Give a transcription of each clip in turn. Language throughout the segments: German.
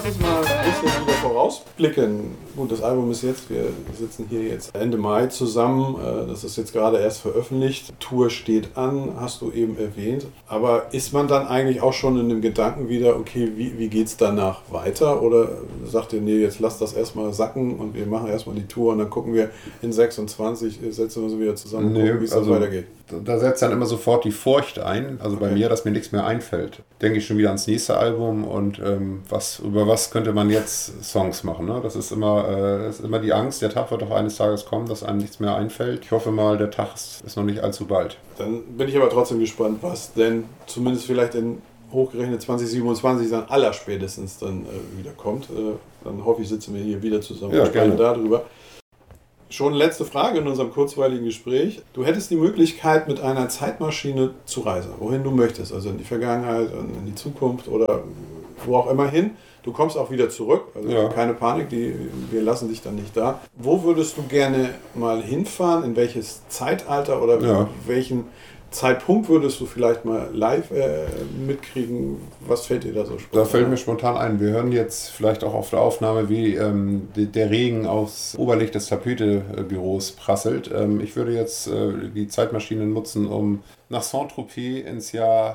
lass uns mal ein bisschen wieder vorausblicken. Gut, das Album ist jetzt, wir sitzen hier jetzt Ende Mai zusammen. Das ist jetzt gerade erst veröffentlicht. Tour steht an, hast du eben erwähnt. Aber ist man dann eigentlich auch schon in dem Gedanken wieder, okay, wie geht's danach weiter? Oder sagt ihr, nee, jetzt lass das erstmal sacken und wir machen erstmal die Tour und dann gucken wir in 26, setzen wir uns wieder zusammen und gucken, wie es dann weitergeht? Da setzt dann immer sofort die Furcht ein, also bei mir, dass mir nichts mehr einfällt. Denke ich schon wieder ans nächste Album und über was könnte man jetzt Songs machen. Ne? Das ist immer die Angst, der Tag wird doch eines Tages kommen, dass einem nichts mehr einfällt. Ich hoffe mal, der Tag ist noch nicht allzu bald. Dann bin ich aber trotzdem gespannt, was denn zumindest vielleicht in hochgerechnet 2027 dann allerspätestens dann wieder kommt. Dann hoffe ich, sitzen wir hier wieder zusammen und sprechen darüber. Schon letzte Frage in unserem kurzweiligen Gespräch. Du hättest die Möglichkeit, mit einer Zeitmaschine zu reisen, wohin du möchtest, also in die Vergangenheit, in die Zukunft oder wo auch immer hin. Du kommst auch wieder zurück, also keine Panik, wir lassen dich dann nicht da. Wo würdest du gerne mal hinfahren, in welches Zeitalter oder welchen Zeitpunkt würdest du vielleicht mal live mitkriegen? Was fällt dir da so spontan? Da fällt mir spontan ein. Wir hören jetzt vielleicht auch auf der Aufnahme, wie der Regen aufs Oberlicht des Tapete-Büros prasselt. Ich würde jetzt die Zeitmaschine nutzen, um nach Saint-Tropez ins Jahr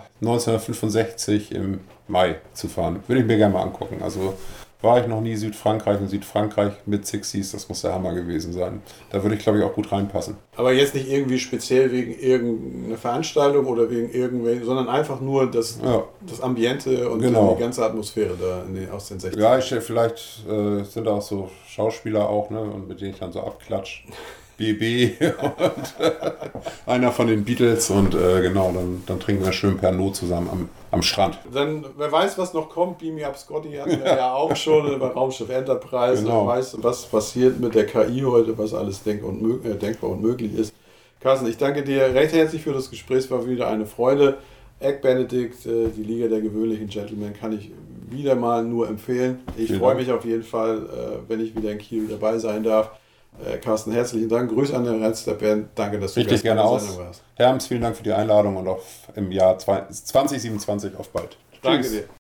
1965 im Mai zu fahren. Würde ich mir gerne mal angucken. Also war ich noch nie Südfrankreich mit Sixies, das muss der Hammer gewesen sein. Da würde ich, glaube ich, auch gut reinpassen. Aber jetzt nicht irgendwie speziell wegen irgendeiner Veranstaltung oder wegen irgendwelchen, sondern einfach nur das Ambiente und die ganze Atmosphäre da aus den 60ern. Ja, vielleicht sind da auch so Schauspieler auch, ne, und mit denen ich dann so abklatsch. BB und einer von den Beatles und dann trinken wir schön Pernod zusammen am Strand. Dann, wer weiß, was noch kommt, Beam Me Up Scotty hatten wir ja auch schon bei Raumschiff Enterprise. Wer weiß, was passiert mit der KI heute, was alles denkbar und möglich ist. Carsten, ich danke dir recht herzlich für das Gespräch, es war wieder eine Freude. Egg Benedict, die Liga der gewöhnlichen Gentlemen, kann ich wieder mal nur empfehlen. Ich freue mich auf jeden Fall, wenn ich wieder in Kiel dabei sein darf. Carsten, herzlichen Dank. Grüße an den Rest der Band. Danke, dass du Richtig gerne aus. Herms, vielen Dank für die Einladung und im Jahr 2027 auf bald. Danke dir.